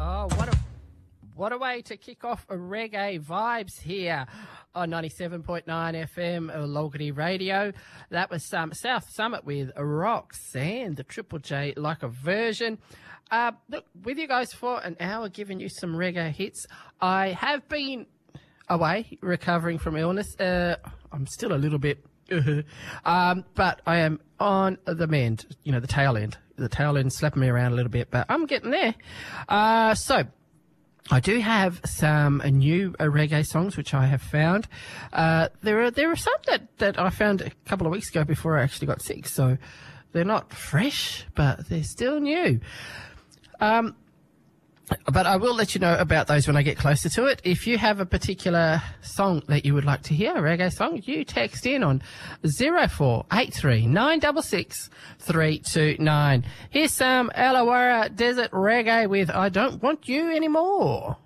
Oh, what a way to kick off reggae vibes here on 97.9 FM Logany Radio. That was South Summit with Roxanne, the Triple J like a version. Look, with you guys for an hour, giving you some reggae hits. I have been away recovering from illness. I'm still a little bit, but I am on the mend. You know, the tail end. The tail end slapping me around a little bit, but I'm getting there. So I do have some new reggae songs which I have found. There are some that I found a couple of weeks ago before I actually got sick, so they're not fresh, but they're still new. But I will let you know about those when I get closer to it. If you have a particular song that you would like to hear, a reggae song, you text in on 0483 966 329. Here's some Illawarra Desert Reggae with I Don't Want You Anymore.